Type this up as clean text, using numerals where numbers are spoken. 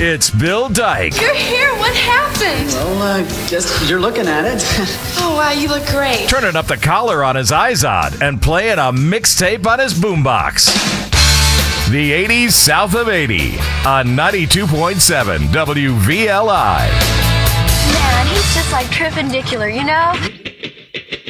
It's Bill Dyke. You're here. What happened? Well, guess you're looking at it. Oh, wow, you look great. Turning up the collar on his iZod and playing a mixtape on his boombox. The 80s South of 80 on 92.7 WVLI. Man, he's just like Trippendicular, you know?